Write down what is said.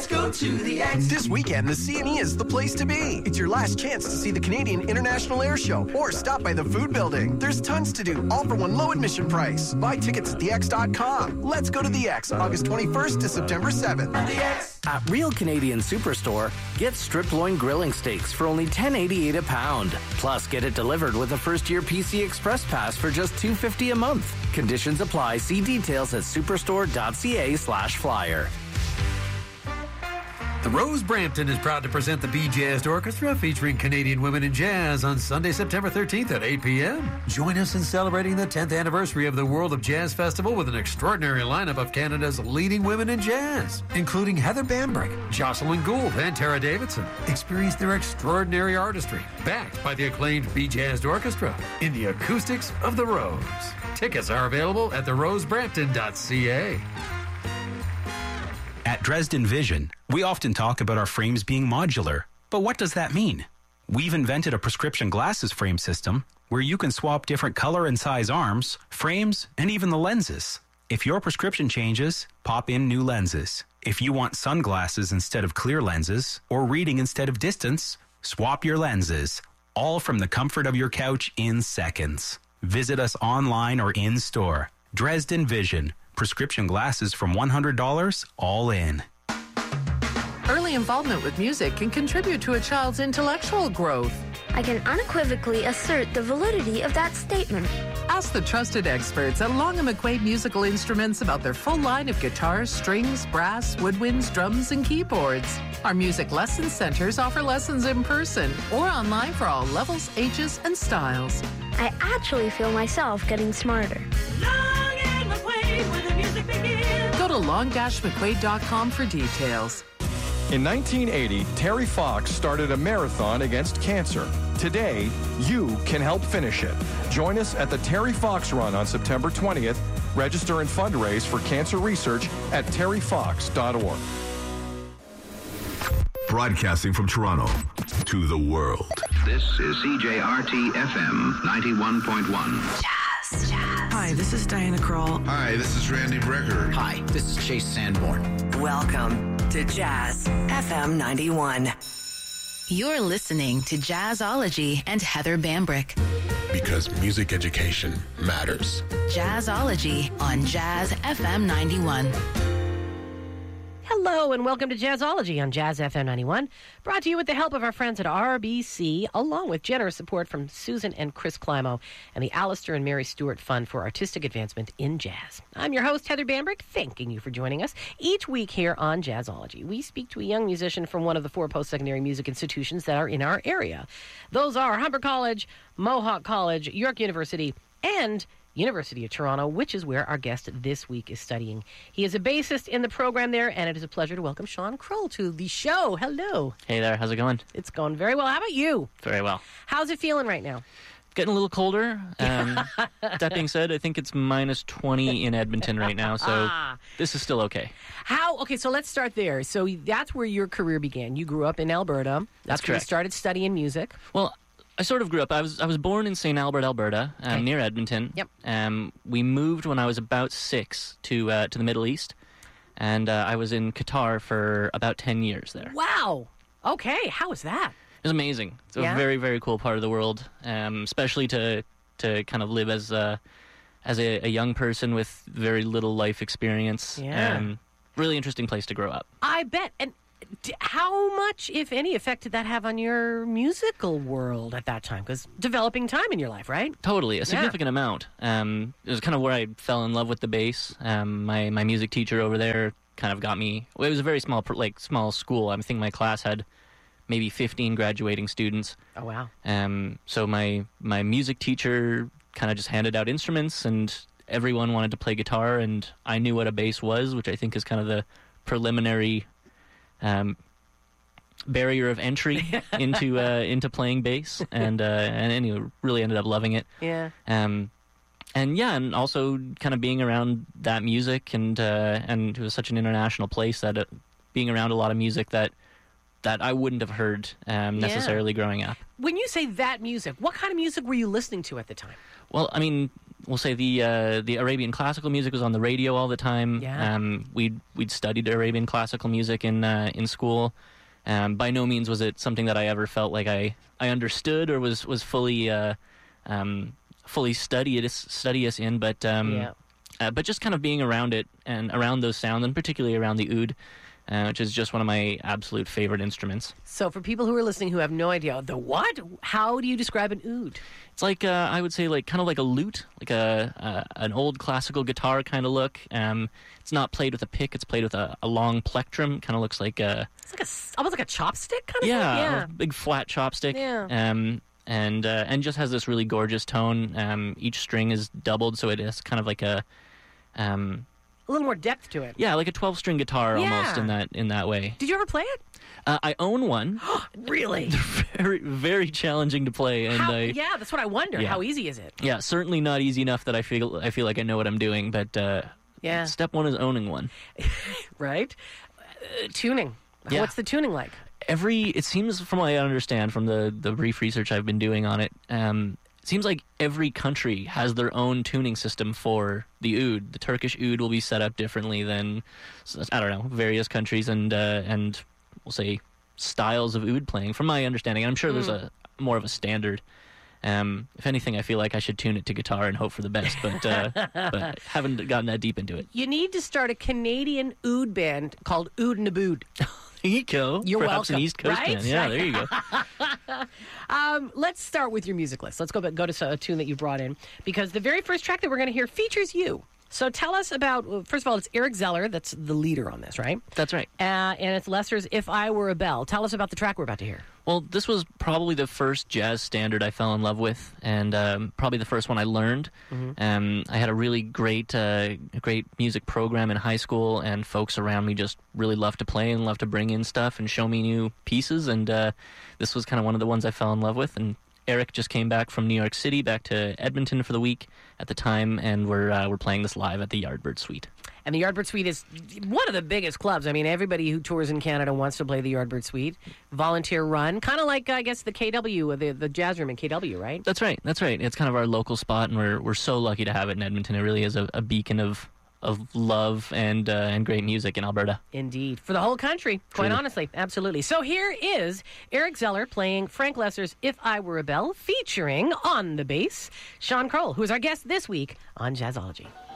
go to the X. This weekend, the CNE is the place to be. It's your last chance to see the Canadian International Air Show or stop by the food building. There's tons to do, all for one low admission price. Buy tickets at thex.com. Let's go to the X, August 21st to September 7th. The X. At Real Canadian Superstore, get strip loin grilling steaks for only $10.88 a pound. Plus, get it delivered with a first-year PC Express Pass for just $2.50 a month. Conditions apply. See details at superstore.ca/flyer. The Rose Brampton is proud to present the Bee Jazzed Orchestra featuring Canadian women in jazz on Sunday, September 13th at 8 p.m. Join us in celebrating the 10th anniversary of the World of Jazz Festival with an extraordinary lineup of Canada's leading women in jazz, including Heather Bambrick, Jocelyn Gould, and Tara Davidson. Experience their extraordinary artistry, backed by the acclaimed Bee Jazzed Orchestra in the acoustics of the Rose. Tickets are available at therosebrampton.ca. At Dresden Vision, we often talk about our frames being modular. But what does that mean? We've invented a prescription glasses frame system where you can swap different color and size arms, frames, and even the lenses. If your prescription changes, pop in new lenses. If you want sunglasses instead of clear lenses or reading instead of distance, swap your lenses. All from the comfort of your couch in seconds. Visit us online or in store. Dresden Vision. Prescription glasses from $100, all in. Early involvement with music can contribute to a child's intellectual growth. I can unequivocally assert the validity of that statement. Ask the trusted experts at Long & McQuaid Musical Instruments about their full line of guitars, strings, brass, woodwinds, drums, and keyboards. Our music lesson centers offer lessons in person or online for all levels, ages, and styles. I actually feel myself getting smarter. Go to long-mcquaid.com for details. In 1980, Terry Fox started a marathon against cancer. Today, you can help finish it. Join us at the Terry Fox Run on September 20th. Register and fundraise for cancer research at terryfox.org. Broadcasting from Toronto to the world. This is CJRT FM 91.1. Jazz. Hi, this is Diana Krall. Hi, this is Randy Brecker. Hi, this is Chase Sanborn. Welcome to Jazz FM 91. You're listening to Jazzology and Heather Bambrick. Because music education matters. Jazzology on Jazz FM 91. Hello and welcome to Jazzology on Jazz FM 91, brought to you with the help of our friends at RBC, along with generous support from Susan and Chris Climo and the Alistair and Mary Stewart Fund for Artistic Advancement in Jazz. I'm your host, Heather Bambrick, thanking you for joining us. Each week here on Jazzology, we speak to a young musician from one of the 4 post-secondary music institutions that are in our area. Those are Humber College, Mohawk College, York University, and University of Toronto, which is where our guest this week is studying. He is a bassist in the program there, and it is a pleasure to welcome Sean Kroll to the show. Hello. Hey there, how's it going? It's going very well. How about you? Very well. How's it feeling right now? Getting a little colder. That being said, I think it's minus 20 in Edmonton right now, so this is still okay. Okay, so let's start there. So that's where your career began. You grew up in Alberta. That's where you started studying music. Well, I sort of grew up. I was born in St. Albert, Alberta, near Edmonton. Yep. We moved when I was about 6 to the Middle East, and I was in Qatar for about 10 years there. Wow. Okay. How was that? It was amazing. It's a very, very cool part of the world, especially to kind of live as a young person with very little life experience. Yeah. Really interesting place to grow up. I bet. And how much, if any, effect did that have on your musical world at that time? Because developing time in your life, right? Totally, a significant amount. It was kind of where I fell in love with the bass. My music teacher over there kind of got me. Well, it was a very small school. I think my class had maybe 15 graduating students. Oh wow! So my music teacher kind of just handed out instruments, and everyone wanted to play guitar, and I knew what a bass was, which I think is kind of the preliminary barrier of entry into playing bass, and anyway, really ended up loving it. Yeah. And also kind of being around that music, and it was such an international place that being around a lot of music that I wouldn't have heard necessarily growing up. When you say that music, what kind of music were you listening to at the time? Well, I mean, we'll say the Arabian classical music was on the radio all the time. Yeah. We'd studied Arabian classical music in school. By no means was it something that I ever felt like I understood or was fully studious in, but just kind of being around it and around those sounds, and particularly around the oud, which is just one of my absolute favorite instruments. So for people who are listening who have no idea, the what? How do you describe an oud? It's like, I would say, like kind of like a lute, like an old classical guitar kind of look. It's not played with a pick, it's played with a long plectrum. Kind of looks like it's like almost like a chopstick kind of thing? Yeah, a big flat chopstick. Yeah. And just has this really gorgeous tone. Each string is doubled, so it is kind of like a little more depth to it. Yeah, like a 12-string guitar almost in that way. Did you ever play it? I own one. Really? Very, very challenging to play. And yeah, that's what I wonder. Yeah. How easy is it? Yeah, certainly not easy enough that I feel like I know what I'm doing. But step one is owning one. Right. Tuning. Yeah. What's the tuning like? It seems, from what I understand from the brief research I've been doing on it, it seems like every country has their own tuning system for the oud. The Turkish oud will be set up differently than, I don't know, various countries and we'll say styles of oud playing, from my understanding. I'm sure there's a more of a standard. If anything, I feel like I should tune it to guitar and hope for the best, but haven't gotten that deep into it. You need to start a Canadian oud band called Oud and Abood. There you go. You're Perhaps welcome. An East Coast right? band. Yeah, there you go. Let's start with your music list. Let's go to a tune that you brought in, because the very first track that we're going to hear features you. So tell us about, first of all, it's Eric Zeller that's the leader on this, right? That's right. And it's Lester's If I Were a Bell. Tell us about the track we're about to hear. Well, this was probably the first jazz standard I fell in love with, and probably the first one I learned. Mm-hmm. I had a really great music program in high school, and folks around me just really loved to play and loved to bring in stuff and show me new pieces, and this was kind of one of the ones I fell in love with. And Eric just came back from New York City, back to Edmonton for the week at the time, and we're playing this live at the Yardbird Suite. And the Yardbird Suite is one of the biggest clubs. I mean, everybody who tours in Canada wants to play the Yardbird Suite. Volunteer run, kind of like, I guess, the KW, the jazz room in KW, right? That's right. It's kind of our local spot, and we're so lucky to have it in Edmonton. It really is a beacon of love and great music in Alberta. Indeed. For the whole country, quite honestly. Absolutely. So here is Eric Zeller playing Frank Lester's If I Were a Bell, featuring on the bass Sean Kroll, who is our guest this week on Jazzology.